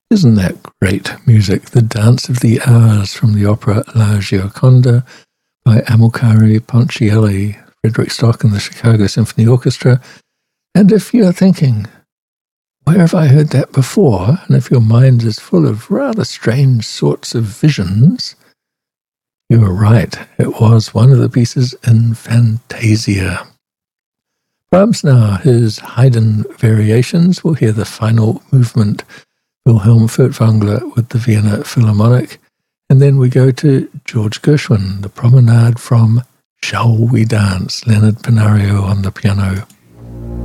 Isn't that great music? The Dance of the Hours from the opera La Gioconda by Amilcare Ponchielli, Frederick Stock and the Chicago Symphony Orchestra. And if you're thinking, where have I heard that before? And if your mind is full of rather strange sorts of visions, you were right. It was one of the pieces in Fantasia. Brahms now, his Haydn variations. We'll hear the final movement, Wilhelm Furtwängler with the Vienna Philharmonic. And then we go to George Gershwin, the Promenade from Shall We Dance, Leonard Pinario on the piano.